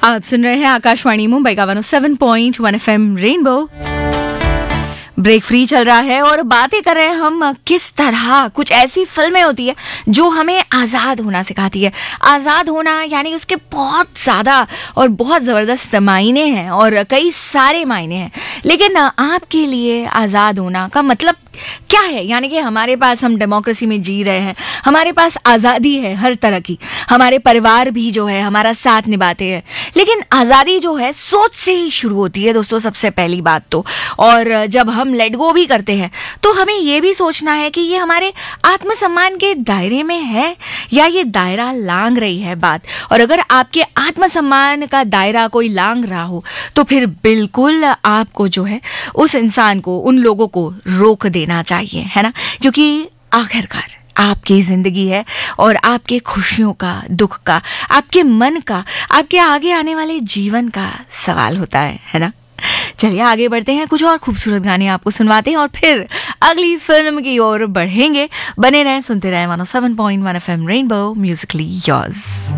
आप सुन रहे हैं आकाशवाणी मुंबई का 107.1 FM रेनबो। ब्रेक फ्री चल रहा है और बातें कर रहे हैं हम किस तरह कुछ ऐसी फिल्में होती है जो हमें आज़ाद होना सिखाती है। आज़ाद होना यानी उसके बहुत ज़्यादा और बहुत ज़बरदस्त मायने हैं और कई सारे मायने हैं। लेकिन आपके लिए आज़ाद होना का मतलब क्या है? यानी कि हमारे पास, हम डेमोक्रेसी में जी रहे हैं, हमारे पास आज़ादी है हर तरह की, हमारे परिवार भी जो है हमारा साथ निभाते हैं। लेकिन आज़ादी जो है सोच से ही शुरू होती है दोस्तों, सबसे पहली बात तो। और जब हम लेट गो भी करते हैं तो हमें ये भी सोचना है कि ये हमारे आत्मसम्मान के दायरे में है या ये दायरा लांग रही है बात। और अगर आपके आत्मसम्मान का दायरा कोई लांग रहा हो तो फिर बिल्कुल आपको जो है उस इंसान को, उन लोगों को रोक देना चाहिए, है ना? क्योंकि आखिरकार आपकी जिंदगी है और आपके खुशियों का, दुख का, आपके मन का, आपके आगे आने वाले जीवन का सवाल होता है ना? चलिए आगे बढ़ते हैं, कुछ और खूबसूरत गाने आपको सुनवाते हैं और फिर अगली फिल्म की ओर बढ़ेंगे। बने रहें, सुनते रहें 107.1 FM रेनबो, म्यूजिकली योर्स।